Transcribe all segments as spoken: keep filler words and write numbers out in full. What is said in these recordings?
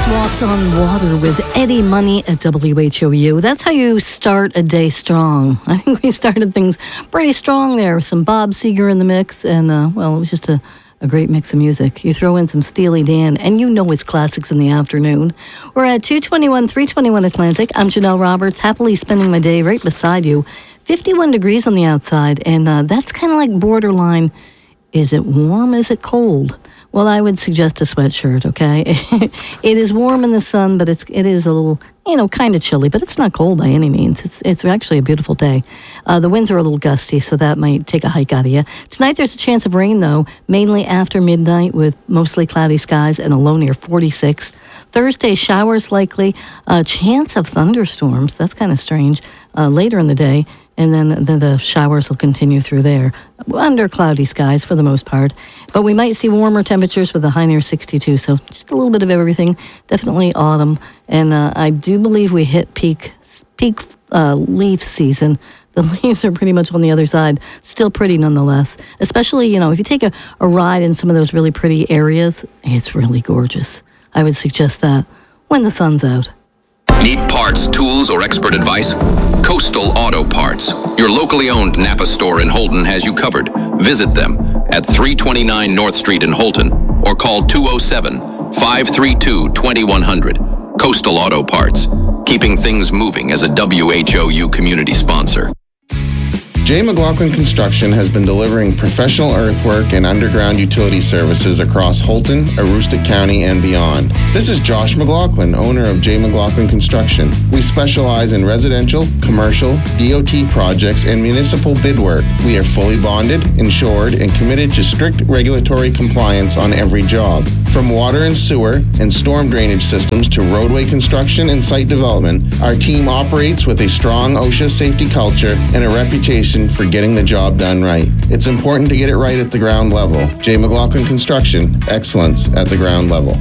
Walked on Water with Eddie Money at W H O U. That's how you start a day strong. I think we started things pretty strong there with some Bob Seger in the mix, and, uh, well, it was just a, a great mix of music. You throw in some Steely Dan, and you know it's classics in the afternoon. We're at two twenty-one, three twenty-one Atlantic. I'm Janelle Roberts, happily spending my day right beside you. fifty-one degrees on the outside, and uh, that's kind of like borderline. Is it warm? Is it cold? Well, I would suggest a sweatshirt, okay? It is warm in the sun, but it's, it is a little, you know, kind of chilly, but it's not cold by any means. It's it's actually a beautiful day. Uh, the winds are a little gusty, so that might take a hike out of you. Tonight, there's a chance of rain, though, mainly after midnight with mostly cloudy skies and a low near forty-six. Thursday, showers likely. A chance of thunderstorms. That's kind of strange. Uh, later in the day. And then, then the showers will continue through there, under cloudy skies for the most part. But we might see warmer temperatures with a high near sixty-two, so just a little bit of everything. Definitely autumn. And uh, I do believe we hit peak peak uh, leaf season. The leaves are pretty much on the other side. Still pretty nonetheless. Especially, you know, if you take a, a ride in some of those really pretty areas, it's really gorgeous. I would suggest that when the sun's out. Need parts, tools, or expert advice? Coastal Auto Parts, your locally owned Napa store in Holton, has you covered. Visit them at three twenty-nine North Street in Holton or call two oh seven, five three two, two one zero zero. Coastal Auto Parts, keeping things moving as a W H O U community sponsor. J. McLaughlin Construction has been delivering professional earthwork and underground utility services across Holton, Aroostook County, and beyond. This is Josh McLaughlin, owner of J. McLaughlin Construction. We specialize in residential, commercial, D O T projects, and municipal bid work. We are fully bonded, insured, and committed to strict regulatory compliance on every job. From water and sewer and storm drainage systems to roadway construction and site development, our team operates with a strong OSHA safety culture and a reputation for getting the job done right. It's important to get it right at the ground level. J. McLaughlin Construction, excellence at the ground level.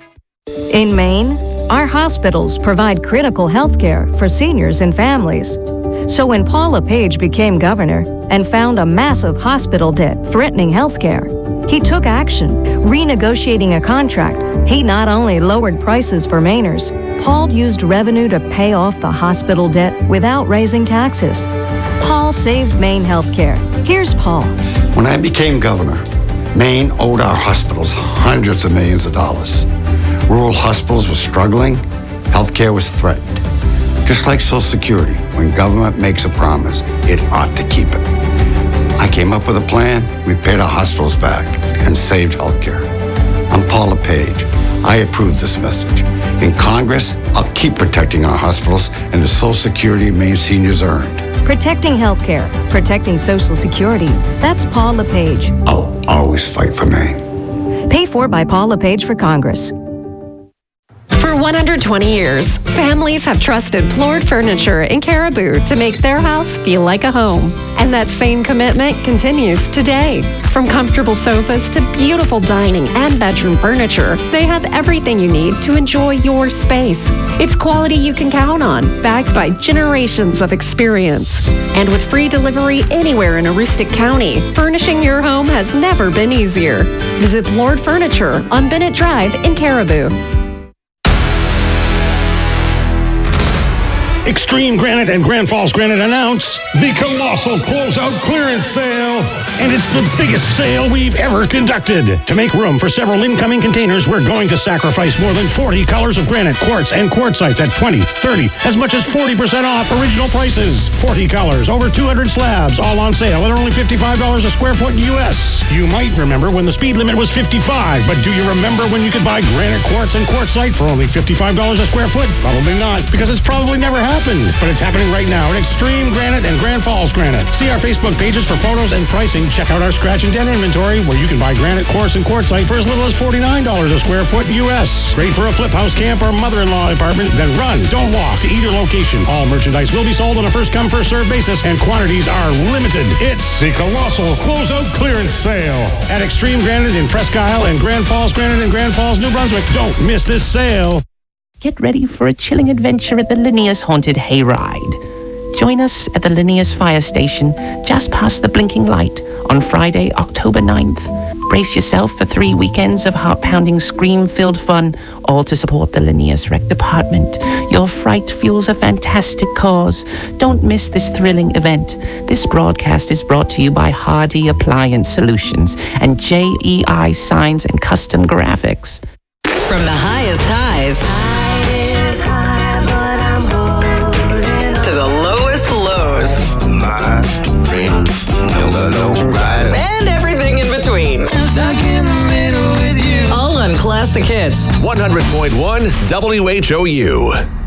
In Maine, our hospitals provide critical health care for seniors and families. So when Paul LePage became governor and found a massive hospital debt threatening health care, he took action, renegotiating a contract. He not only lowered prices for Mainers, Paul used revenue to pay off the hospital debt without raising taxes. Paul saved Maine healthcare. Here's Paul. When I became governor, Maine owed our hospitals hundreds of millions of dollars. Rural hospitals were struggling. Healthcare was threatened. Just like Social Security, when government makes a promise, it ought to keep it. I came up with a plan. We paid our hospitals back and saved healthcare. I'm Paul LePage. I approve this message. In Congress, I'll keep protecting our hospitals and the Social Security Maine seniors earned. Protecting healthcare, protecting Social Security. That's Paul LePage. I'll always fight for Maine. Paid for by Paul LePage for Congress. For one hundred twenty years, families have trusted Plord Furniture in Caribou to make their house feel like a home. And that same commitment continues today. From comfortable sofas to beautiful dining and bedroom furniture, they have everything you need to enjoy your space. It's quality you can count on, backed by generations of experience. And with free delivery anywhere in Aroostook County, furnishing your home has never been easier. Visit Plord Furniture on Bennett Drive in Caribou. Extreme Granite and Grand Falls Granite announce the colossal closeout clearance sale. And it's the biggest sale we've ever conducted. To make room for several incoming containers, we're going to sacrifice more than forty colors of granite, quartz, and quartzites at twenty, thirty, as much as forty percent off original prices. forty colors, over two hundred slabs, all on sale at only fifty-five dollars a square foot U S. You might remember when the speed limit was fifty-five, but do you remember when you could buy granite, quartz, and quartzite for only fifty-five dollars a square foot? Probably not, because it's probably never happened. But it's happening right now at Extreme Granite and Grand Falls Granite. See our Facebook pages for photos and pricing. Check out our scratch and dent inventory, where you can buy granite, quartz, and quartzite for as little as forty-nine dollars a square foot U S. Great for a flip house camp or mother-in-law apartment. Then run, don't walk to either location. All merchandise will be sold on a first-come, first-served basis, and quantities are limited. It's the colossal closeout clearance sale at Extreme Granite in Presque Isle and Grand Falls Granite in Grand Falls, New Brunswick. Don't miss this sale. Get ready for a chilling adventure at the Linnaeus Haunted Hayride. Join us at the Linneas Fire Station just past the blinking light on Friday, October ninth. Brace yourself for three weekends of heart-pounding, scream-filled fun, all to support the Linneas Rec Department. Your fright fuels a fantastic cause. Don't miss this thrilling event. This broadcast is brought to you by Hardy Appliance Solutions and J E I Signs and Custom Graphics. From the highest highs to the lowest lows. And everything in between. All on Classic Hits. one hundred point one W H O U.